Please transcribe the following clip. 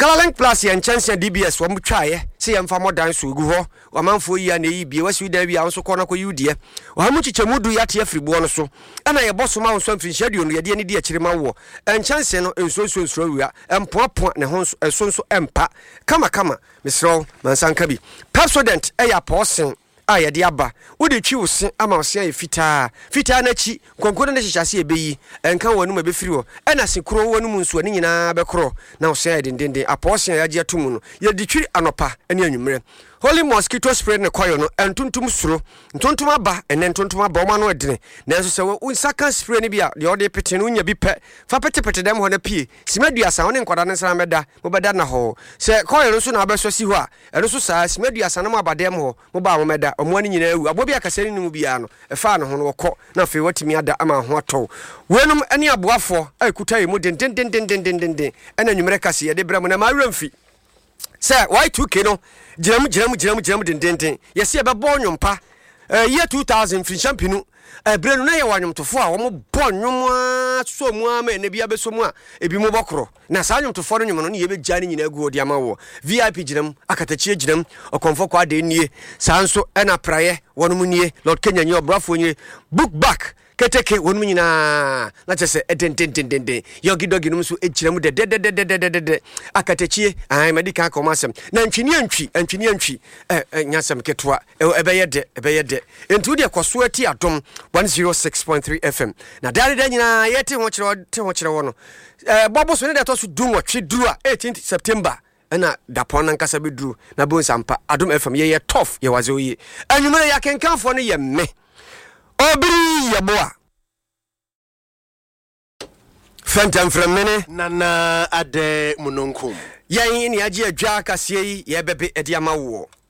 Colorlink Plus and chance DBS one try see am for more dance gu ho amanfo yi na yi bie wasi da bia so kona ko yudie wa mu chichemudu yate afribo no so na ye boso ma won free schedule no ye de ne de akire ma wo en chance no enso wia empoapoa ne ho so empa kama misro mansanka bi Pepsodent ya posen aye de aba wo de twi wo se ama wo se aye fitaa na chi konkono na hihase ebeyi enka wonu ma be firi wo ena se kro wonu mu nso ani nyina be kro na wo se aye dendende aposen ya je atumu no ye de twi anopa ene anwumre Holy mosquito spray ne koyo no entuntum suro entuntum aba ene entuntum aba o ma no edene nanso se wo nsaka spray ne bia de ode pete no nya bi pe fa pete dem ho na pie simaduasa woni nkwada ne sra meda mo beda na ho se koyo no so na abeso si ho a eno so saa simaduasa na mo abadem ho mo ba mo meda omo ani nyina awu abobi akasani no bia no e fa no ho no wokọ na fe watimi ada ama ho ato wenum ani aboafo akuta yemu den ena nwumre kase ye de bra mo na ma wramfi se Y2K no jiram den yesi e be bo nwompa year 2000 free champion brenu na ye wanwomtofo a wo mo bo nwom so mu ama na bia be so mu a ebi mo bokro na sa nwomtofo no nwom no ye be gya ne nyina gu odi ama wo VIP jiram akatachie jiram okonfo kwa de nie sa nso ena praye wonum nie Lord Kenya nyi obrafo nyi book back keteke wonum nyina na chese den yogi num so ejiram de akatachie ai medical komasem na ntwini antwi nyasem ketwa ebeye de entu de kwaso ati adom 106.3 FM na dare nyina yete ho kire wono bobo so ne de to so dum wo tweduru a 18th September na dapon na nkasa beduru na bon sampa adom FM ye tough ye waze oyi anwumere ya kenkanfo no ye me obiri yeboa Fantam from mene nana ade munonkum yan ni age adwa kase yi ye bebe ediama wo